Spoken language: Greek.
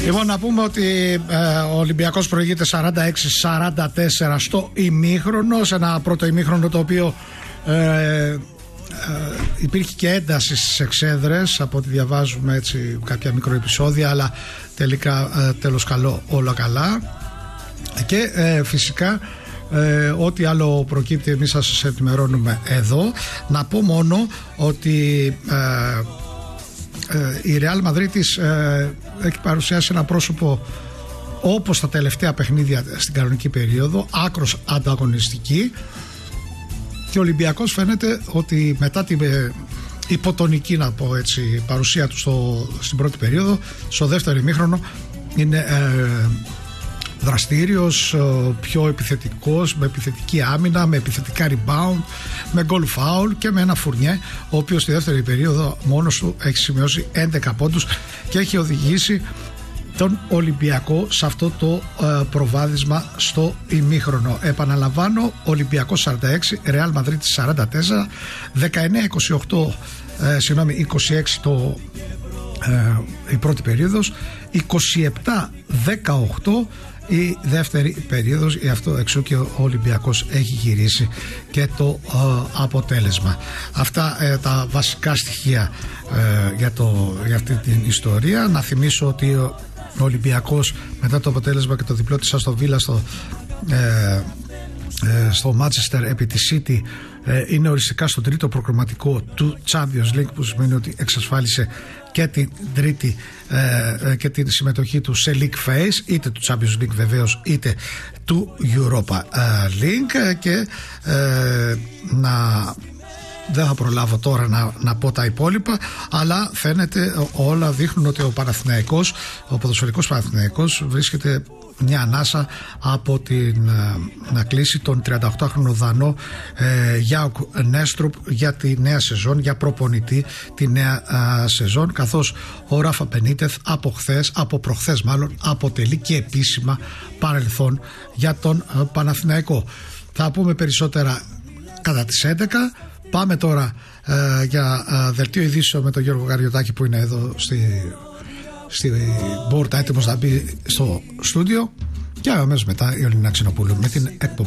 Λοιπόν, να πούμε ότι ο Ολυμπιακός προηγείται 46-44 στο ημίχρονο, σε ένα πρώτο ημίχρονο το οποίο υπήρχε και ένταση στις εξέδρες, από ό,τι διαβάζουμε έτσι κάποια μικροεπισόδια, αλλά τελικά τέλος καλό, όλα καλά. Και φυσικά ό,τι άλλο προκύπτει εμείς θα σας ενημερώνουμε εδώ. Να πω μόνο ότι η Real Madrid έχει παρουσιάσει ένα πρόσωπο όπως τα τελευταία παιχνίδια στην κανονική περίοδο, άκρος ανταγωνιστική, και ο Ολυμπιακός φαίνεται ότι μετά την υποτονική, να πω έτσι, παρουσία του στην πρώτη περίοδο, στο δεύτερο ημίχρονο είναι δραστήριος, πιο επιθετικός, με επιθετική άμυνα, με επιθετικά rebound, με goal foul και με ένα Φουρνιέ, ο οποίος στη δεύτερη περίοδο μόνος του έχει σημειώσει 11 πόντους και έχει οδηγήσει τον Ολυμπιακό σε αυτό το προβάδισμα στο ημίχρονο. Επαναλαμβάνω, Ολυμπιακός 46, Real Madrid 44, 26 η πρώτη περίοδος, 27-18 η δεύτερη περίοδος, γι' αυτό εξού και ο Ολυμπιακός έχει γυρίσει και το αποτέλεσμα. Αυτά τα βασικά στοιχεία για αυτή την ιστορία. Να θυμίσω ότι ο Ολυμπιακός μετά το αποτέλεσμα και το διπλό της Αστον Βίλα στο Manchester επί τη City είναι οριστικά στο τρίτο προκριματικό του Champions League, που σημαίνει ότι εξασφάλισε και την τρίτη και τη συμμετοχή του σε League Phase, είτε του Champions League βεβαίως είτε του Europa League. Και δεν θα προλάβω τώρα να πω τα υπόλοιπα, αλλά φαίνεται όλα δείχνουν ότι ο Παναθηναϊκός, ο ποδοσφαιρικός Παναθηναϊκός, βρίσκεται μια ανάσα από να κλείσει τον 38χρονο Δανό Γιάουκ Νέστρουπ για τη νέα σεζόν, για προπονητή τη νέα σεζόν, καθώς ο Ράφα Μπενίτεθ από προχθές αποτελεί και επίσημα παρελθόν για τον Παναθηναϊκό. Θα πούμε περισσότερα κατά τις 11. Πάμε τώρα για δελτίο ειδήσεων με τον Γιώργο Καριωτάκη, που είναι εδώ στη μπόρτα, έτοιμος να μπει στο στούντιο, και αμέσως μετά η Ολίνα Ξενοπούλου με την εκπομπή